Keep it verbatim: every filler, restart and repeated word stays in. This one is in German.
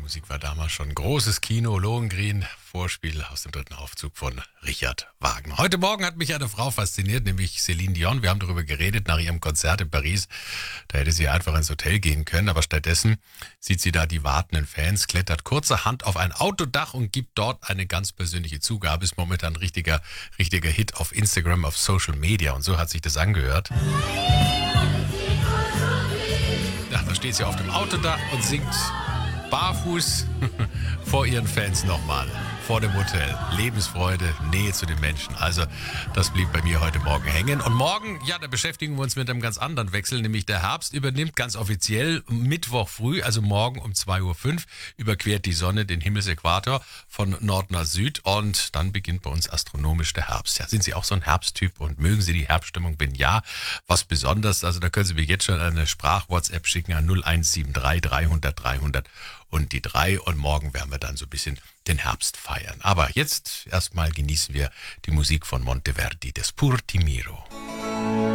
Musik war damals schon großes Kino, Lohengrin, Vorspiel aus dem dritten Aufzug von Richard Wagner. Heute Morgen hat mich eine Frau fasziniert, nämlich Céline Dion. Wir haben darüber geredet nach ihrem Konzert in Paris. Da hätte sie einfach ins Hotel gehen können, aber stattdessen sieht sie da die wartenden Fans, klettert kurzerhand auf ein Autodach und gibt dort eine ganz persönliche Zugabe. Ist momentan ein richtiger, richtiger Hit auf Instagram, auf Social Media und so hat sich das angehört. Ja, da steht sie auf dem Autodach und singt barfuß vor ihren Fans nochmal, vor dem Hotel. Lebensfreude, Nähe zu den Menschen. Also das blieb bei mir heute Morgen hängen. Und morgen, ja, da beschäftigen wir uns mit einem ganz anderen Wechsel, nämlich der Herbst übernimmt ganz offiziell Mittwoch früh, also morgen um zwei Uhr fünf, überquert die Sonne den Himmelsäquator von Nord nach Süd und dann beginnt bei uns astronomisch der Herbst. Ja, sind Sie auch so ein Herbsttyp und mögen Sie die Herbststimmung? Wenn ja, was besonders? Also da können Sie mir jetzt schon eine Sprach-WhatsApp schicken an null eins sieben drei dreihundert dreihundert und die drei und morgen werden wir dann so ein bisschen den Herbst feiern. Aber jetzt erstmal genießen wir die Musik von Monteverdi, des Pur Ti Miro.